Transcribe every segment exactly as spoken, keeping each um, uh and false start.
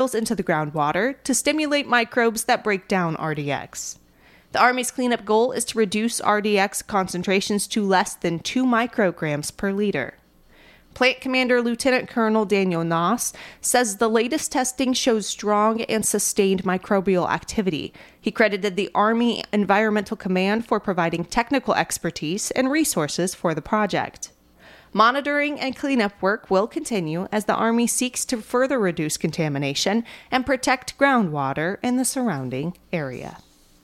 into the groundwater to stimulate microbes that break down R D X. The Army's cleanup goal is to reduce R D X concentrations to less than two micrograms per liter. Plant Commander Lieutenant Colonel Daniel Noss says the latest testing shows strong and sustained microbial activity. He credited the Army Environmental Command for providing technical expertise and resources for the project. Monitoring and cleanup work will continue as the Army seeks to further reduce contamination and protect groundwater in the surrounding area.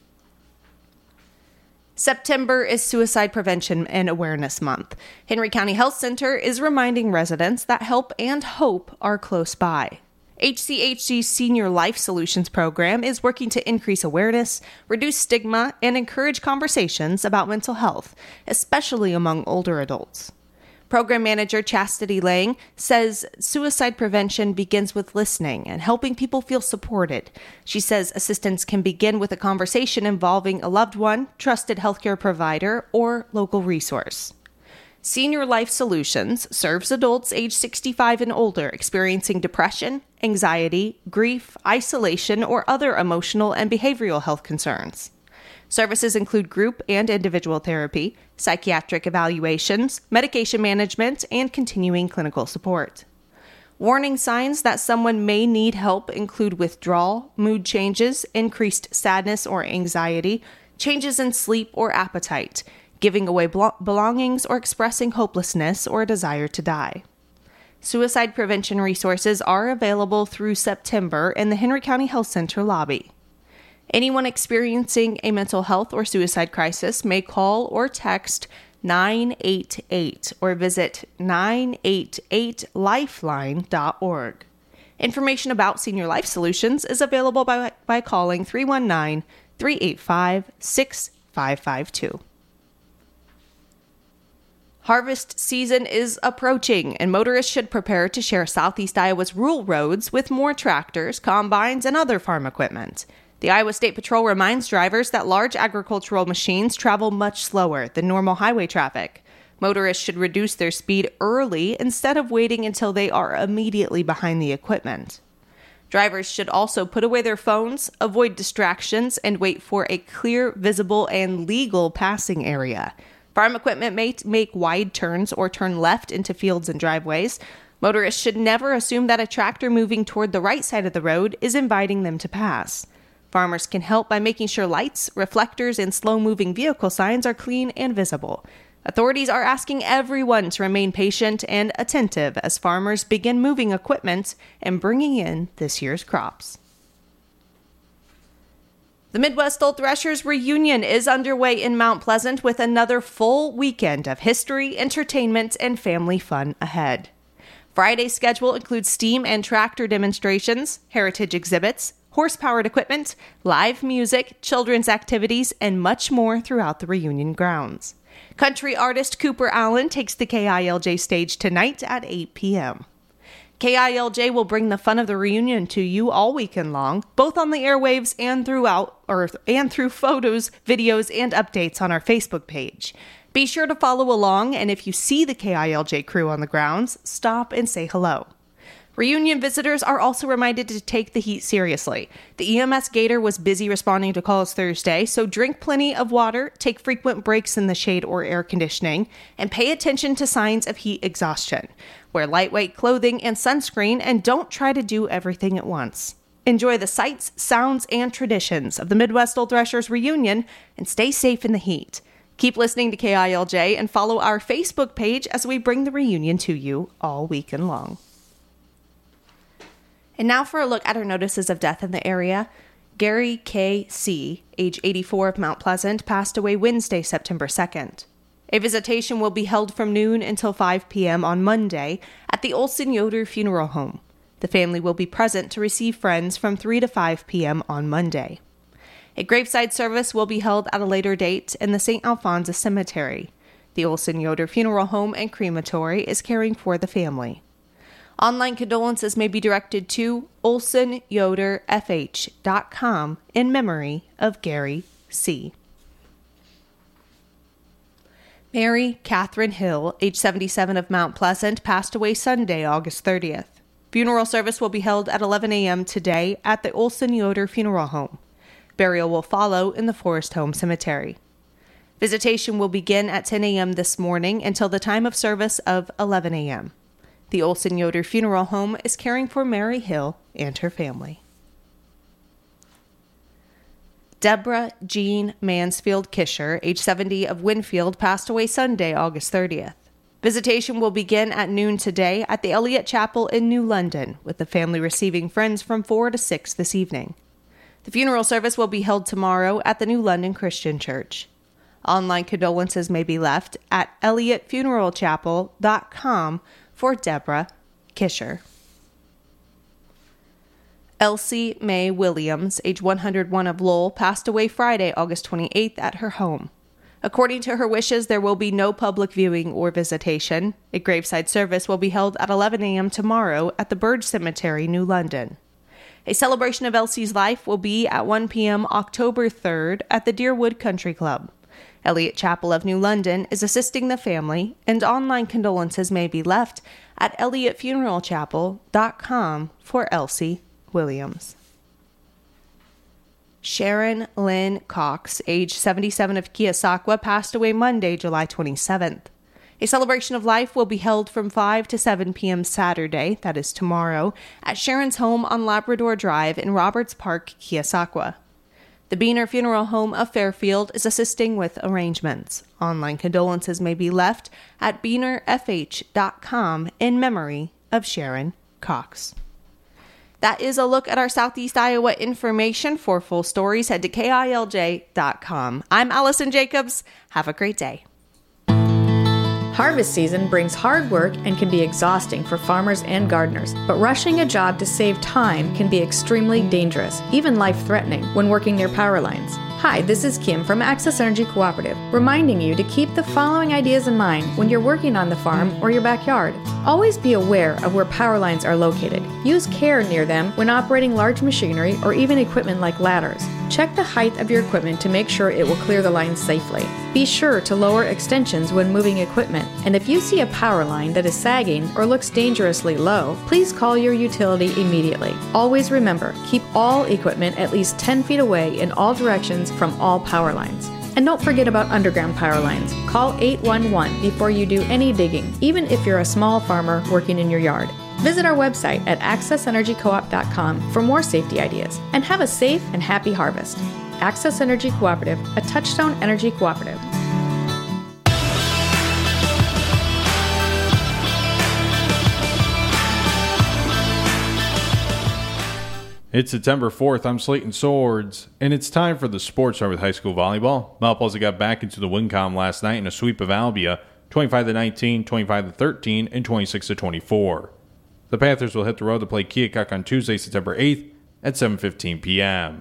September is Suicide Prevention and Awareness Month. Henry County Health Center is reminding residents that help and hope are close by. H C H C's Senior Life Solutions program is working to increase awareness, reduce stigma, and encourage conversations about mental health, especially among older adults. Program Manager Chastity Lang says suicide prevention begins with listening and helping people feel supported. She says assistance can begin with a conversation involving a loved one, trusted healthcare provider, or local resource. Senior Life Solutions serves adults age sixty-five and older experiencing depression, anxiety, grief, isolation, or other emotional and behavioral health concerns. Services include group and individual therapy, psychiatric evaluations, medication management, and continuing clinical support. Warning signs that someone may need help include withdrawal, mood changes, increased sadness or anxiety, changes in sleep or appetite, giving away belongings, or expressing hopelessness or a desire to die. Suicide prevention resources are available through September in the Henry County Health Center lobby. Anyone experiencing a mental health or suicide crisis may call or text nine eight eight or visit nine eight eight lifeline dot org. Information about Senior Life Solutions is available by, by calling three one nine, three eight five, six five five two. Harvest season is approaching, and motorists should prepare to share Southeast Iowa's rural roads with more tractors, combines, and other farm equipment. The Iowa State Patrol reminds drivers that large agricultural machines travel much slower than normal highway traffic. Motorists should reduce their speed early instead of waiting until they are immediately behind the equipment. Drivers should also put away their phones, avoid distractions, and wait for a clear, visible, and legal passing area. Farm equipment may make wide turns or turn left into fields and driveways. Motorists should never assume that a tractor moving toward the right side of the road is inviting them to pass. Farmers can help by making sure lights, reflectors, and slow-moving vehicle signs are clean and visible. Authorities are asking everyone to remain patient and attentive as farmers begin moving equipment and bringing in this year's crops. The Midwest Old Threshers reunion is underway in Mount Pleasant with another full weekend of history, entertainment, and family fun ahead. Friday's schedule includes steam and tractor demonstrations, heritage exhibits, horse-powered equipment, live music, children's activities, and much more throughout the reunion grounds. Country artist Cooper Allen takes the K I L J stage tonight at eight p.m. K I L J will bring the fun of the reunion to you all weekend long, both on the airwaves and throughout, or and through photos, videos, and updates on our Facebook page. Be sure to follow along, and if you see the K I L J crew on the grounds, stop and say hello. Reunion visitors are also reminded to take the heat seriously. The E M S Gator was busy responding to calls Thursday, so drink plenty of water, take frequent breaks in the shade or air conditioning, and pay attention to signs of heat exhaustion. Wear lightweight clothing and sunscreen, and don't try to do everything at once. Enjoy the sights, sounds, and traditions of the Midwest Old Threshers reunion, and stay safe in the heat. Keep listening to K I L J and follow our Facebook page as we bring the reunion to you all weekend long. And now for a look at our notices of death in the area. Gary K. C., age eighty-four of Mount Pleasant, passed away Wednesday, September second. A visitation will be held from noon until five p.m. on Monday at the Olson Yoder Funeral Home. The family will be present to receive friends from three to five p.m. on Monday. A graveside service will be held at a later date in the Saint Alphonsus Cemetery. The Olson Yoder Funeral Home and Crematory is caring for the family. Online condolences may be directed to olson yoder f h dot com in memory of Gary C. Mary Catherine Hill, age seventy-seven of Mount Pleasant, passed away Sunday, August thirtieth. Funeral service will be held at eleven a.m. today at the Olson Yoder Funeral Home. Burial will follow in the Forest Home Cemetery. Visitation will begin at ten a.m. this morning until the time of service of eleven a.m. The Olson Yoder Funeral Home is caring for Mary Hill and her family. Deborah Jean Mansfield Kisher, age seventy, of Winfield, passed away Sunday, August thirtieth. Visitation will begin at noon today at the Elliott Chapel in New London, with the family receiving friends from four to six this evening. The funeral service will be held tomorrow at the New London Christian Church. Online condolences may be left at elliott funeral chapel dot com for Deborah Kisher. Elsie Mae Williams, age one hundred one, of Lowell, passed away Friday, August twenty-eighth, at her home. According to her wishes, there will be no public viewing or visitation. A graveside service will be held at eleven a.m. tomorrow at the Burge Cemetery, New London. A celebration of Elsie's life will be at one p.m. October third at the Deerwood Country Club. Elliott Chapel of New London is assisting the family, and online condolences may be left at elliott funeral chapel dot com for Elsie Williams. Sharon Lynn Cox, age seventy-seven, of Keosauqua, passed away Monday, July twenty-seventh. A celebration of life will be held from five to seven p.m. Saturday, that is tomorrow, at Sharon's home on Labrador Drive in Roberts Park, Keosauqua. The Beaner Funeral Home of Fairfield is assisting with arrangements. Online condolences may be left at beaner f h dot com in memory of Sharon Cox. That is a look at our Southeast Iowa information. For full stories, head to K I L J dot com. I'm Allison Jacobs. Have a great day. Harvest season brings hard work and can be exhausting for farmers and gardeners, but rushing a job to save time can be extremely dangerous, even life-threatening, when working near power lines. Hi, this is Kim from Access Energy Cooperative, reminding you to keep the following ideas in mind when you're working on the farm or your backyard. Always be aware of where power lines are located. Use care near them when operating large machinery or even equipment like ladders. Check the height of your equipment to make sure it will clear the line safely. Be sure to lower extensions when moving equipment, and if you see a power line that is sagging or looks dangerously low, please call your utility immediately. Always remember, keep all equipment at least ten feet away in all directions from all power lines. And don't forget about underground power lines. Call eight one one before you do any digging, even if you're a small farmer working in your yard. Visit our website at access energy coop dot com for more safety ideas, and have a safe and happy harvest. Access Energy Cooperative, a Touchstone Energy cooperative. It's September fourth. I'm Slayton Swords, and it's time for the Sports Hour with high school volleyball. Mount Pleasant got back into the WinCom last night in a sweep of Albia, twenty-five to nineteen, twenty-five to thirteen, and twenty-six to twenty-four. The Panthers will hit the road to play Keokuk on Tuesday, September eighth at seven fifteen p.m.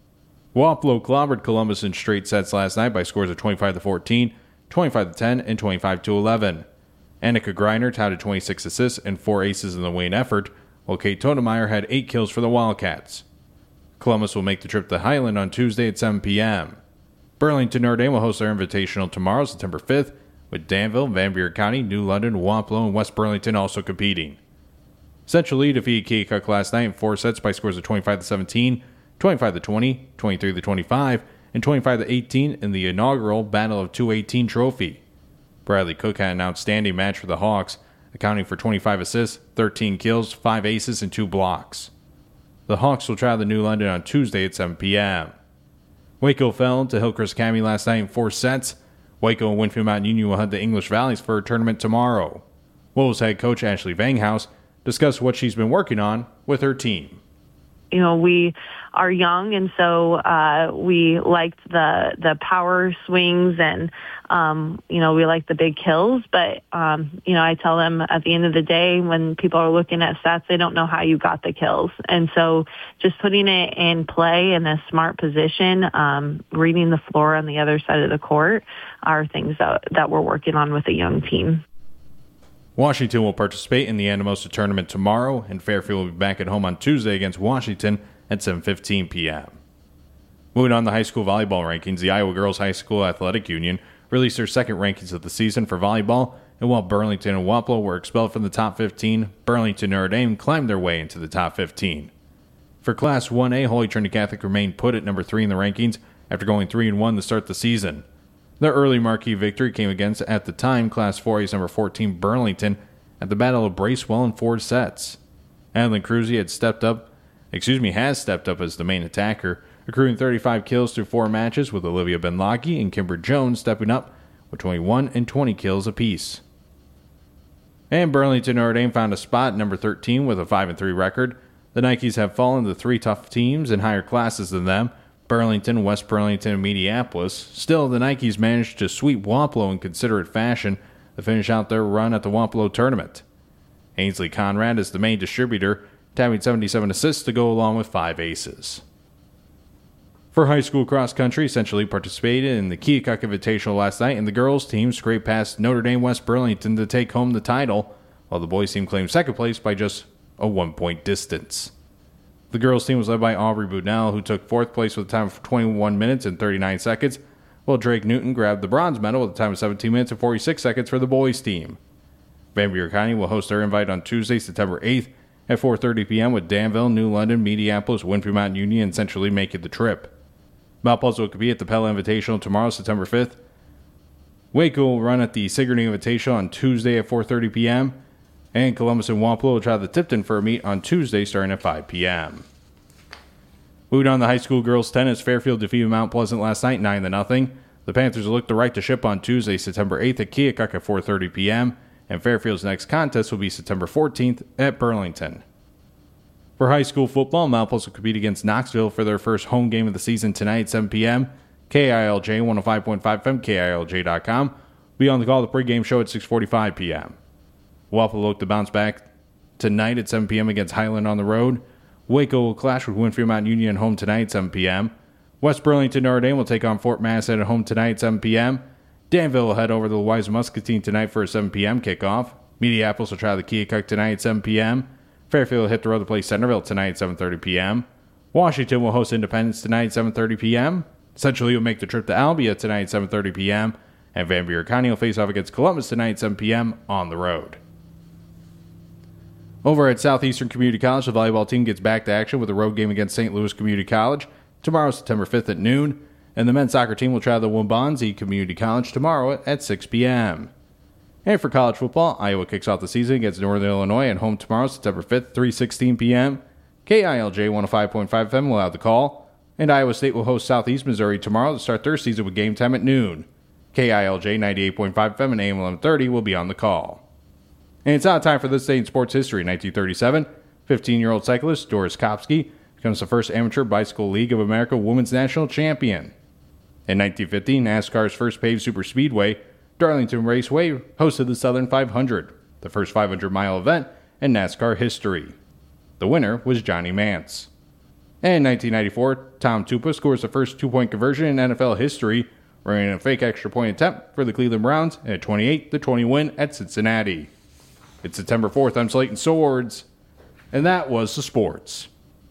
Wapello clobbered Columbus in straight sets last night by scores of twenty-five to fourteen, twenty-five to ten, and twenty-five to eleven. Annika Greiner touted twenty-six assists and four aces in the Wayne effort, while Kate Totemeyer had eight kills for the Wildcats. Columbus will make the trip to Highland on Tuesday at seven p.m. Burlington Notre Dame will host their Invitational tomorrow, September fifth, with Danville, Van Buren County, New London, Wapello, and West Burlington also competing. Central Lee defeated Keokuk last night in four sets by scores of twenty-five to seventeen, twenty-five to twenty, twenty-three to twenty-five, and twenty-five to eighteen in the inaugural Battle of two eighteen trophy. Bradley Cook had an outstanding match for the Hawks, accounting for twenty-five assists, thirteen kills, five aces, and two blocks. The Hawks will travel to New London on Tuesday at seven p.m. Waco fell to Hillcrest Academy last night in four sets. Waco and Winfield Mountain Union will head to English Valleys for a tournament tomorrow. Wolves head coach Ashley Vanghouse discussed what she's been working on with her team. You know, we are young, and so uh, we liked the the power swings, and um, you know, we like the big kills. But um, you know, I tell them at the end of the day, when people are looking at stats, they don't know how you got the kills, and so just putting it in play in a smart position, um, reading the floor on the other side of the court, are things that that we're working on with a young team. Washington will participate in the Anamosa tournament tomorrow, and Fairfield will be back at home on Tuesday against Washington at seven fifteen p.m. Moving on to high school volleyball rankings, the Iowa Girls High School Athletic Union released their second rankings of the season for volleyball, and while Burlington and Wapello were expelled from the top fifteen, Burlington and Notre Dame climbed their way into the top fifteen. For Class one A, Holy Trinity Catholic remained put at number three in the rankings after going three and one to start the season. Their early marquee victory came against, at the time, Class four A's number fourteen Burlington at the Battle of Bracewell in four sets. Adeline Cruzy had stepped up, excuse me, has stepped up as the main attacker, accruing thirty-five kills through four matches, with Olivia Benlocki and Kimber Jones stepping up with twenty-one and twenty kills apiece. And Burlington Notre Dame found a spot at number thirteen with a five and three record. The Nikes have fallen to three tough teams in higher classes than them, Burlington, West Burlington, and Minneapolis. Still, the Nikes managed to sweep Wapello in considerate fashion to finish out their run at the Wapello tournament. Ainsley Conrad is the main distributor, tabbing seventy-seven assists to go along with five aces. For high school cross country, Central League participated in the Keokuk Invitational last night, and the girls team scraped past Notre Dame West Burlington to take home the title, while the boys team claimed second place by just a one-point distance. The girls team was led by Aubrey Budnell, who took fourth place with a time of twenty-one minutes and thirty-nine seconds, while Drake Newton grabbed the bronze medal with a time of seventeen minutes and forty-six seconds for the boys team. Van Buren County will host their invite on Tuesday, September eighth at four thirty p.m. with Danville, New London, Mediapolis, Winfield Mountain Union, and Central League making the trip. Mount Pleasant will compete at the Pella Invitational tomorrow, September fifth. Waco will run at the Sigourney Invitational on Tuesday at four thirty p.m. And Columbus and Wapello will try the Tipton for a meet on Tuesday starting at five p.m. Moving on to high school girls tennis, Fairfield defeated Mount Pleasant last night nine to nothing. The Panthers will look to right the ship on Tuesday, September eighth at Keokuk at four thirty p.m. And Fairfield's next contest will be September fourteenth at Burlington. For high school football, Mount Pleasant will compete against Knoxville for their first home game of the season tonight at seven p.m. K I L J one oh five point five F M, K I L J dot com. Will be on the call the pregame show at six forty-five p.m. Wapello will look to bounce back tonight at seven p.m. against Highland on the road. Waco will clash with Winfield Mountain Union at home tonight at seven p.m. West Burlington Notre Dame will take on Fort Massachusetts at home tonight at seven p.m. Danville will head over to the Wise Muscatine tonight for a seven p.m. kickoff. Mediapolis will try the Keokuk tonight at seven p.m. Fairfield will hit the road to play Centerville tonight at seven thirty p.m. Washington will host Independence tonight at seven thirty p.m. Central League will make the trip to Albia tonight at seven thirty p.m. And Van Buren County will face off against Columbus tonight at seven p.m. on the road. Over at Southeastern Community College, the volleyball team gets back to action with a road game against Saint Louis Community College tomorrow, September fifth at noon. And the men's soccer team will travel to Waubonsie Community College tomorrow at six p.m. And for college football, Iowa kicks off the season against Northern Illinois at home tomorrow, September fifth, three sixteen p.m. K I L J one oh five point five F M will have the call. And Iowa State will host Southeast Missouri tomorrow to start their season with game time at noon. K I L J ninety-eight point five F M and A M eleven thirty will be on the call. And it's out of time for this day in sports history. In nineteen thirty-seven, fifteen-year-old cyclist Doris Kopsky becomes the first amateur Bicycle League of America women's national champion. In nineteen fifty, NASCAR's first paved superspeedway, Darlington Raceway, hosted the Southern five hundred, the first five hundred mile event in NASCAR history. The winner was Johnny Mance. And in nineteen ninety-four, Tom Tupa scores the first two-point conversion in N F L history, running a fake extra point attempt for the Cleveland Browns in a twenty-eight to twenty win at Cincinnati. It's September fourth. I'm Slayton Swords, and that was the sports.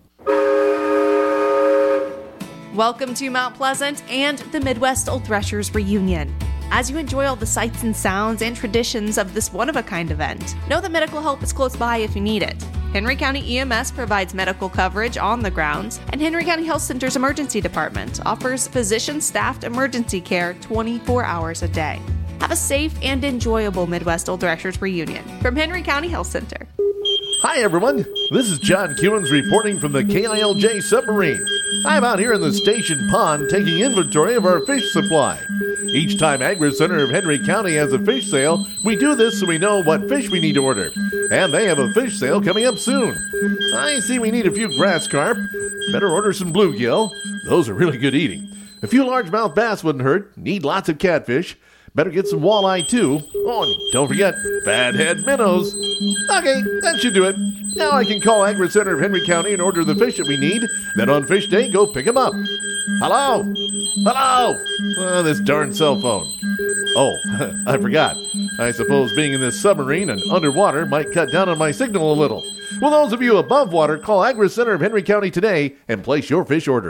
Welcome to Mount Pleasant and the Midwest Old Threshers reunion. As you enjoy all the sights and sounds and traditions of this one-of-a-kind event, know that medical help is close by if you need it. Henry County E M S provides medical coverage on the grounds, and Henry County Health Center's Emergency Department offers physician-staffed emergency care twenty-four hours a day. Have a safe and enjoyable Midwest Old Threshers reunion from Henry County Health Center. Hi, everyone. This is John Kewins reporting from the K I L J submarine. I'm out here in the station pond taking inventory of our fish supply. Each time Agri Center of Henry County has a fish sale, we do this so we know what fish we need to order. And they have a fish sale coming up soon. I see we need a few grass carp. Better order some bluegill. Those are really good eating. A few largemouth bass wouldn't hurt. Need lots of catfish. Better get some walleye, too. Oh, and don't forget fathead minnows. Okay, that should do it. Now I can call Agri Center of Henry County and order the fish that we need. Then on fish day, go pick them up. Hello? Hello? Oh, this darn cell phone. Oh, I forgot. I suppose being in this submarine and underwater might cut down on my signal a little. Well, those of you above water, call Agri Center of Henry County today and place your fish order. Agri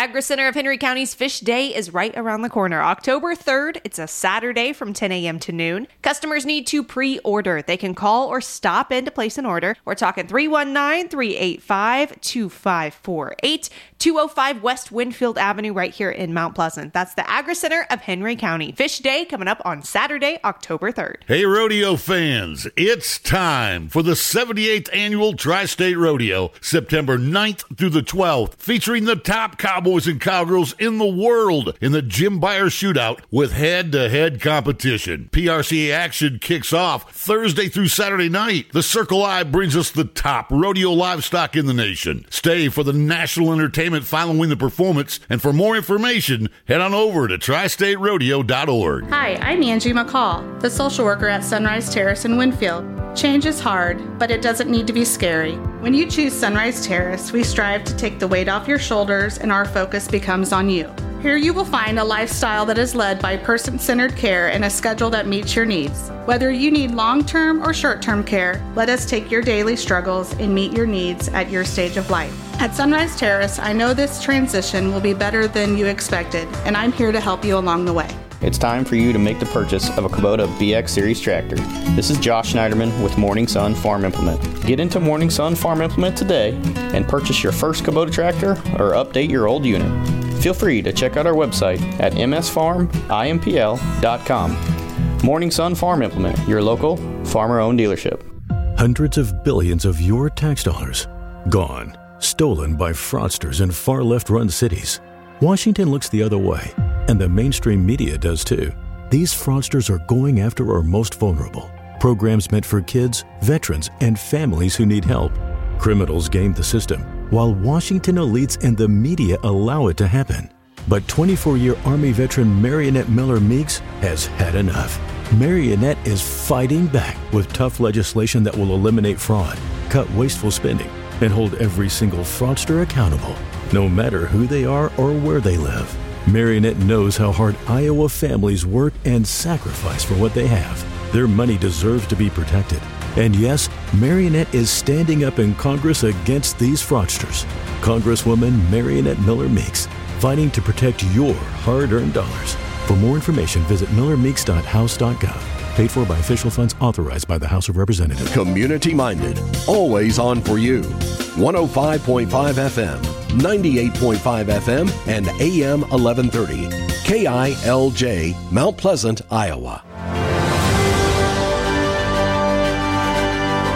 Agri-Center of Henry County's Fish Day is right around the corner. October third, it's a Saturday from ten a.m. to noon. Customers need to pre-order. They can call or stop in to place an order. We're talking three one nine, three eight five, two five four eight, two oh five West Winfield Avenue right here in Mount Pleasant. That's the Agri-Center of Henry County. Fish Day coming up on Saturday, October third. Hey, rodeo fans, it's time for the seventy-eighth Annual Tri-State Rodeo, September ninth through the twelfth, featuring the top cowboys and cowgirls in the world in the Jim Beyer Shootout with head-to-head competition. P R C A action kicks off Thursday through Saturday night. The Circle I brings us the top rodeo livestock in the nation. Stay for the national entertainment following the performance, and for more information, head on over to tri state rodeo dot org. Hi, I'm Angie McCall, the social worker at Sunrise Terrace in Winfield. Change is hard, but it doesn't need to be scary. When you choose Sunrise Terrace, we strive to take the weight off your shoulders and our focus becomes on you. Here you will find a lifestyle that is led by person-centered care and a schedule that meets your needs. Whether you need long-term or short-term care, let us take your daily struggles and meet your needs at your stage of life. At Sunrise Terrace, I know this transition will be better than you expected, and I'm here to help you along the way. It's time for you to make the purchase of a Kubota B X Series tractor. This is Josh Schneiderman with Morning Sun Farm Implement. Get into Morning Sun Farm Implement today and purchase your first Kubota tractor or update your old unit. Feel free to check out our website at m s farm impl dot com. Morning Sun Farm Implement, your local farmer-owned dealership. Hundreds of billions of your tax dollars gone, stolen by fraudsters in far left-run cities. Washington looks the other way, and the mainstream media does too. These fraudsters are going after our most vulnerable. Programs meant for kids, veterans, and families who need help. Criminals game the system, while Washington elites and the media allow it to happen. But twenty-four-year Army veteran Marionette Miller Meeks has had enough. Marionette is fighting back with tough legislation that will eliminate fraud, cut wasteful spending, and hold every single fraudster accountable, no matter who they are or where they live. Marionette knows how hard Iowa families work and sacrifice for what they have. Their money deserves to be protected. And yes, Marionette is standing up in Congress against these fraudsters. Congresswoman Marionette Miller Meeks, fighting to protect your hard-earned dollars. For more information, visit miller meeks dot house dot gov. Paid for by official funds authorized by the House of Representatives. Community-minded, always on for you. one oh five point five F M, ninety-eight point five F M, and A M eleven thirty. K I L J, Mount Pleasant, Iowa.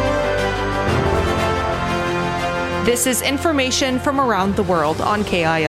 This is information from around the world on K I L.